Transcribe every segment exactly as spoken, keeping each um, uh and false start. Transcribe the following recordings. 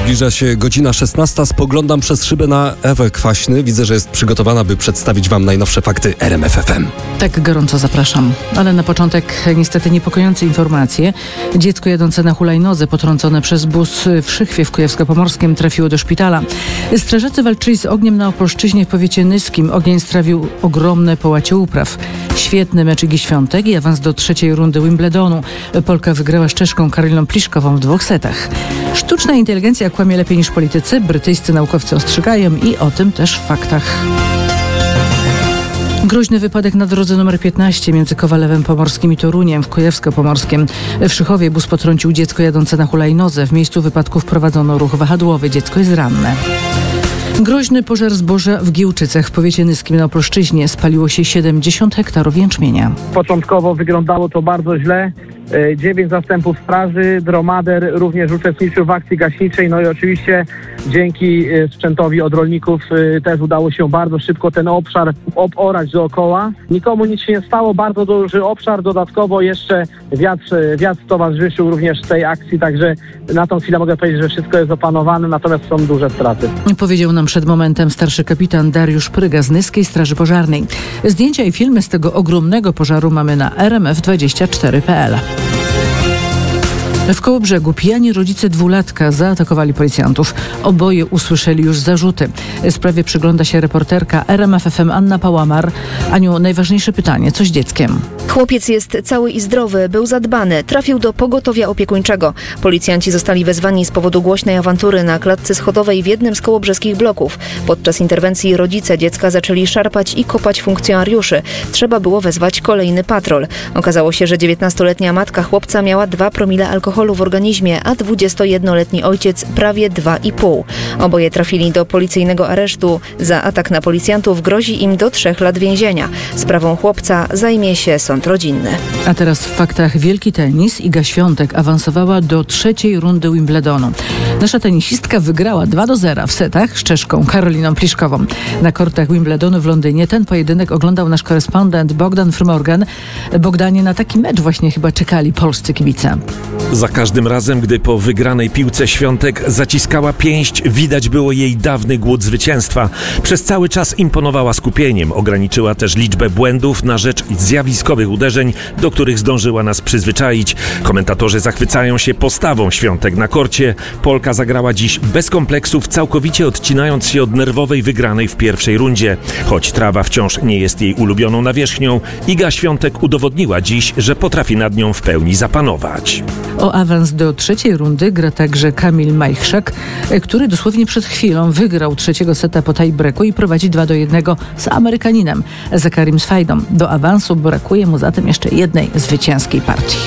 Zbliża się godzina szesnasta. Spoglądam przez szybę na Ewę Kwaśny. Widzę, że jest przygotowana, by przedstawić Wam najnowsze fakty R M F F M. Tak, gorąco zapraszam. Ale na początek niestety niepokojące informacje. Dziecko jadące na hulajnodze, potrącone przez bus w Szychwie w Kujawsko-Pomorskim, trafiło do szpitala. Strażacy walczyli z ogniem na Opolszczyźnie w powiecie nyskim. Ogień strawił ogromne połacie upraw. Świetny mecz Igi Świątek i awans do trzeciej rundy Wimbledonu. Polka wygrała z Czeszką Karoliną Pliszkową w dwóch setach. Sztuczna inteligencja kłamie lepiej niż politycy. Brytyjscy naukowcy ostrzegają i o tym też w faktach. Groźny wypadek na drodze nr piętnaście między Kowalewem Pomorskim i Toruniem w Kujawsko-Pomorskim. W Szychowie bus potrącił dziecko jadące na hulajnodze. W miejscu wypadku wprowadzono ruch wahadłowy. Dziecko jest ranne. Groźny pożar zboża w Giełczycach w powiecie nyskim na Opolszczyźnie. Spaliło się siedemdziesiąt hektarów jęczmienia. Początkowo wyglądało to bardzo źle. Dziewięć zastępów straży, dromader również uczestniczył w akcji gaśniczej. No i oczywiście dzięki sprzętowi od rolników też udało się bardzo szybko ten obszar orać dookoła. Nikomu nic się nie stało, bardzo duży obszar. Dodatkowo jeszcze wiatr, wiatr towarzyszył również tej akcji, także na tą chwilę mogę powiedzieć, że wszystko jest opanowane, natomiast są duże straty. Powiedział nam przed momentem starszy kapitan Dariusz Pryga z Nyskiej Straży Pożarnej. Zdjęcia i filmy z tego ogromnego pożaru mamy na r m f dwadzieścia cztery kropka p l. W Kołobrzegu pijani rodzice dwulatka zaatakowali policjantów. Oboje usłyszeli już zarzuty. Sprawie przygląda się reporterka R M F F M Anna Pałamar. Aniu, najważniejsze pytanie, co z dzieckiem? Chłopiec jest cały i zdrowy, był zadbany, trafił do pogotowia opiekuńczego. Policjanci zostali wezwani z powodu głośnej awantury na klatce schodowej w jednym z kołobrzeskich bloków. Podczas interwencji rodzice dziecka zaczęli szarpać i kopać funkcjonariuszy. Trzeba było wezwać kolejny patrol. Okazało się, że dziewiętnastoletnia matka chłopca miała dwa promile alkoholu w organizmie, a dwudziestojednoletni ojciec prawie dwa i pół. Oboje trafili do policyjnego aresztu. Za atak na policjantów grozi im do trzech lat więzienia. Sprawą chłopca zajmie się sąd rodzinny. A teraz w faktach wielki tenis. Iga Świątek awansowała do trzeciej rundy Wimbledonu. Nasza tenisistka wygrała dwa do zera w setach z Czeszką Karoliną Pliszkową. Na kortach Wimbledonu w Londynie ten pojedynek oglądał nasz korespondent Bogdan Frymorgan. Bogdanie, na taki mecz właśnie chyba czekali polscy kibice. Za każdym razem, gdy po wygranej piłce Świątek zaciskała pięść, widać było jej dawny głód zwycięstwa. Przez cały czas imponowała skupieniem. Ograniczyła też liczbę błędów na rzecz zjawiskowych uderzeń, do których zdążyła nas przyzwyczaić. Komentatorzy zachwycają się postawą Świątek na korcie. Polka zagrała dziś bez kompleksów, całkowicie odcinając się od nerwowej wygranej w pierwszej rundzie. Choć trawa wciąż nie jest jej ulubioną nawierzchnią, Iga Świątek udowodniła dziś, że potrafi nad nią w pełni zapanować. O awans do trzeciej rundy gra także Kamil Majchrzak, który dosłownie przed chwilą wygrał trzeciego seta po tiebreaku i prowadzi dwa do jednego z Amerykaninem Zakarim Swajdą. Do awansu brakuje mu zatem jeszcze jednej zwycięskiej partii.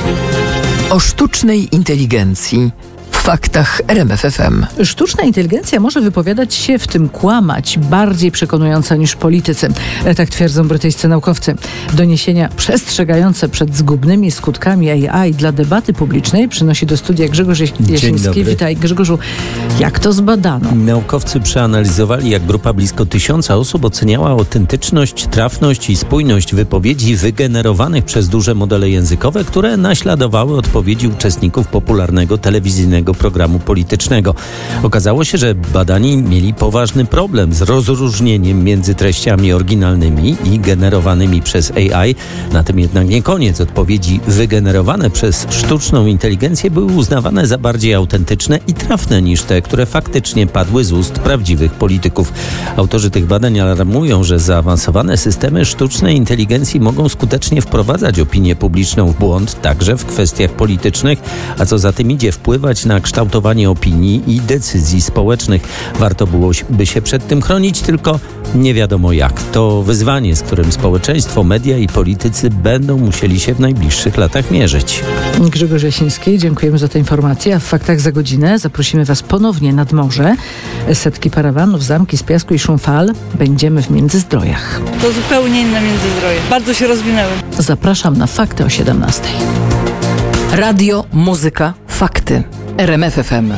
O sztucznej inteligencji w faktach R M F F M. Sztuczna inteligencja może wypowiadać się, w tym kłamać, bardziej przekonująca niż politycy. Tak twierdzą brytyjscy naukowcy. Doniesienia przestrzegające przed zgubnymi skutkami A I dla debaty publicznej przynosi do studia Grzegorz Jasiński. Witaj, Grzegorzu. Jak to zbadano? Naukowcy przeanalizowali, jak grupa blisko tysiąca osób oceniała autentyczność, trafność i spójność wypowiedzi wygenerowanych przez duże modele językowe, które naśladowały odpowiedzi uczestników popularnego telewizyjnego programu politycznego. Okazało się, że badani mieli poważny problem z rozróżnieniem między treściami oryginalnymi i generowanymi przez A I. Na tym jednak nie koniec. Odpowiedzi wygenerowane przez sztuczną inteligencję były uznawane za bardziej autentyczne i trafne niż te, które faktycznie padły z ust prawdziwych polityków. Autorzy tych badań alarmują, że zaawansowane systemy sztucznej inteligencji mogą skutecznie wprowadzać opinię publiczną w błąd, także w kwestiach politycznych, a co za tym idzie, wpływać na kształtowanie opinii i decyzji społecznych. Warto byłoby się przed tym chronić, tylko nie wiadomo jak. To wyzwanie, z którym społeczeństwo, media i politycy będą musieli się w najbliższych latach mierzyć. Grzegorz Jasiński, dziękujemy za tę informację. A w faktach za godzinę zaprosimy Was ponownie nad morze. Setki parawanów, zamki z piasku i szum fal. Będziemy w Międzyzdrojach. To zupełnie inne Międzyzdroje. Bardzo się rozwinęły. Zapraszam na fakty o siedemnastej. Radio, muzyka, fakty. R M F F M.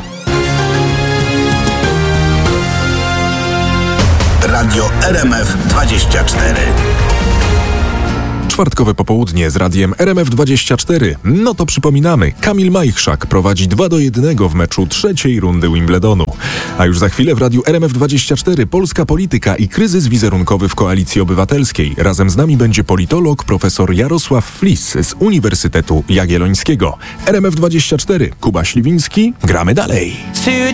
Radio R M F dwadzieścia cztery. Czwartkowe popołudnie z radiem R M F dwadzieścia cztery. No to przypominamy, Kamil Majchrzak prowadzi dwa do jednego w meczu trzeciej rundy Wimbledonu. A już za chwilę w radiu R M F dwadzieścia cztery polska polityka i kryzys wizerunkowy w Koalicji Obywatelskiej. Razem z nami będzie politolog profesor Jarosław Flis z Uniwersytetu Jagiellońskiego. R M F dwadzieścia cztery, Kuba Śliwiński, gramy dalej.